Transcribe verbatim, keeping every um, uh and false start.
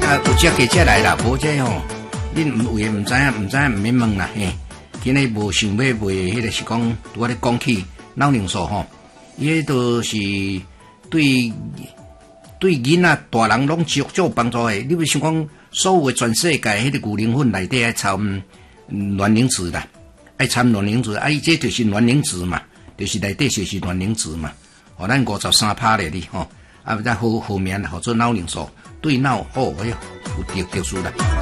啊，有接记者来啦，无这吼，恁有诶毋知影，毋知影毋免问啦嘿。今日无想要卖，迄个是讲，我咧讲起脑凝素吼，伊迄都是对对囡仔大人拢足足有帮助诶。你要想讲，所有诶全世界迄个牛奶粉内底爱掺卵磷脂啦，爱掺卵磷脂，啊，伊这就是卵磷脂嘛，就是内底就是卵磷脂嘛。哦，咱五十三趴咧哩吼，啊，再后后面好做脑凝素，对脑哦，哎哟，有特特殊啦。